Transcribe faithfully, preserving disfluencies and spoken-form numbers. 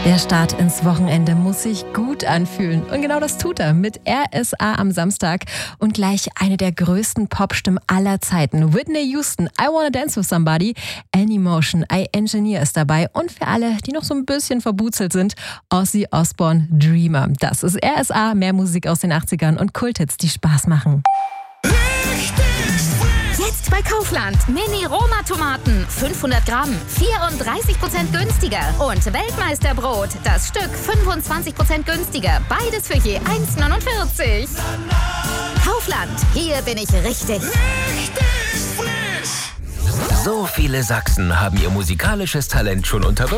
Der Start ins Wochenende muss sich gut anfühlen. Und genau das tut er mit R S A am Samstag. Und gleich eine der größten Popstimmen aller Zeiten. Whitney Houston, I Wanna Dance With Somebody. Anymotion, I Engineer ist dabei. Und für alle, die noch so ein bisschen verbuzelt sind, Ozzy Osbourne, Dreamer. Das ist R S A, mehr Musik aus den achtzigern und Kulthits, die Spaß machen. Jetzt bei Kaufland. Mini-Roma-Tomaten. fünfhundert Gramm. vierunddreißig Prozent günstiger. Und Weltmeisterbrot. Das Stück fünfundzwanzig Prozent günstiger. Beides für je eins neunundvierzig. Kaufland. Hier bin ich richtig. So viele Sachsen haben ihr musikalisches Talent schon unter Beweis